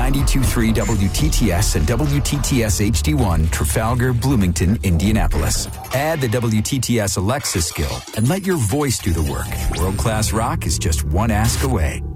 92.3 WTTS and WTTS HD1, Trafalgar, Bloomington, Indianapolis. Add the WTTS Alexa skill and let your voice do the work. World-class rock is just one ask away.